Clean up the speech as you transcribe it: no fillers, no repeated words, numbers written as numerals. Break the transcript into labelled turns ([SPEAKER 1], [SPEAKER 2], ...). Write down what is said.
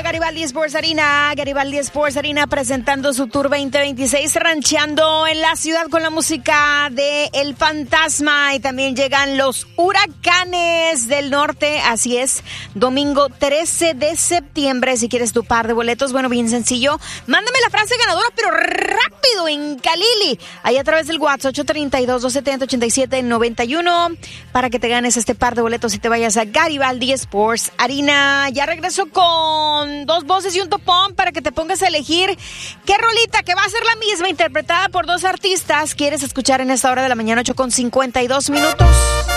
[SPEAKER 1] Garibaldi Sports Arena. Garibaldi Sports Arena presentando su Tour 2026, rancheando en la ciudad con la música de El Fantasma. Y también llegan los Huracanes del Norte. Así es, domingo 13 de septiembre. Si quieres tu par de boletos, bueno, bien sencillo. Mándame la frase ganadora, pero rápido, en Calili. Ahí a través del WhatsApp 832-270-8791 para que te ganes este par de boletos y te vayas a Garibaldi Sports Arena. Ya regreso con dos voces y un topón para que te pongas a elegir qué rolita, que va a ser la misma, interpretada por dos artistas, quieres escuchar en esta hora de la mañana, 8:52 minutos.